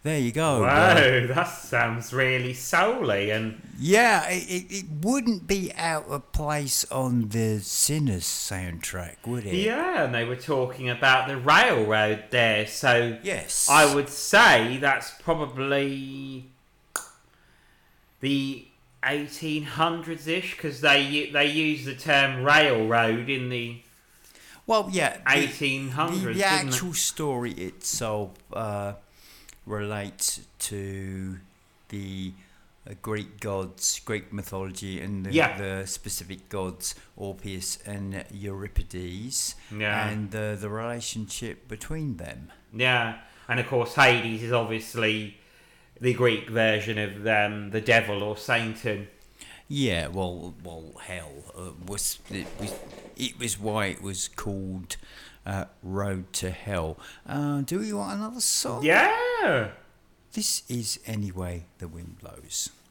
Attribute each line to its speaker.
Speaker 1: there you go.
Speaker 2: Whoa, that sounds really soul-y and...
Speaker 1: Yeah, it wouldn't be out of place on the Sinners soundtrack, would it?
Speaker 2: Yeah, and they were talking about the railroad there, so...
Speaker 1: Yes.
Speaker 2: I would say that's probably the 1800s-ish, because they use the term railroad in the...
Speaker 1: Well, yeah.
Speaker 2: 1800s,
Speaker 1: The
Speaker 2: didn't
Speaker 1: actual story itself relates to the Greek gods, Greek mythology, and the specific gods Orpheus and Euripides, and the relationship between them.
Speaker 2: Yeah, and of course Hades is obviously the Greek version of the devil or Satan.
Speaker 1: Yeah, well, hell was why it was called Road to Hell. Do you want another song?
Speaker 2: Yeah.
Speaker 1: This is Anyway the Wind Blows.